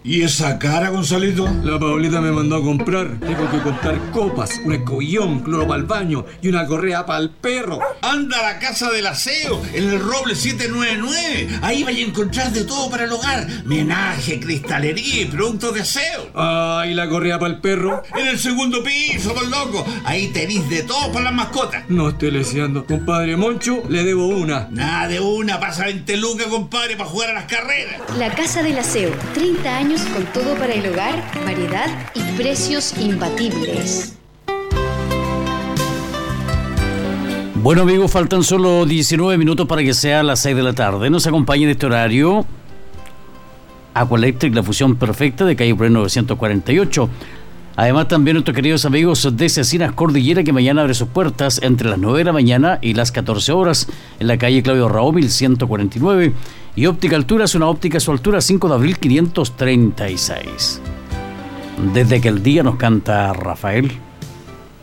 ¿Y esa cara, Gonzalito? La Paulita me mandó a comprar. Tengo que comprar copas, un escobillón, cloro para el baño y una correa para el perro. Anda a la Casa del Aseo, en el Roble 799. Ahí vais a encontrar de todo para el hogar. Menaje, cristalería y productos de aseo. ¿Y la correa para el perro? En el segundo piso, por loco. Ahí tenéis de todo para las mascotas. No esté leseando. Compadre Moncho, le debo una. Nada de una, pasa 20 lucas, compadre, para jugar a las carreras. La Casa del Aseo, 30 años con todo para el hogar, variedad y precios imbatibles. Bueno, amigos, faltan solo 19 minutos para que sea las 6 de la tarde. Nos acompaña en este horario Aqualectric, la fusión perfecta de calle Pre 948. Además, también nuestros queridos amigos de Cecinas Cordillera, que mañana abre sus puertas entre las 9 de la mañana y las 14 horas en la calle Claudio Raó 1149. Y Óptica Altura es una óptica a su altura, 5 de abril 536. Desde que el día nos canta Rafael.